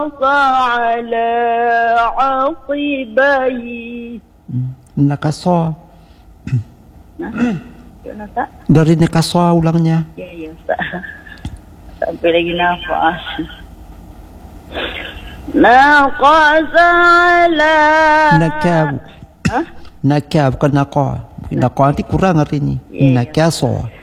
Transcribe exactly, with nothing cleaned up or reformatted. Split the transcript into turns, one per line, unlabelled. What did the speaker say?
على عقبيه.
Nakaso.
Yun na, Ustaz?
Dari nakaso ulangnya.
Ya, ya, Ustaz. Sampai lagi nafas. نقص على
Nakab.
Hah?
Nakab kan nako. Nako nanti kurang artinya.
Ya, ya.
Nakaso.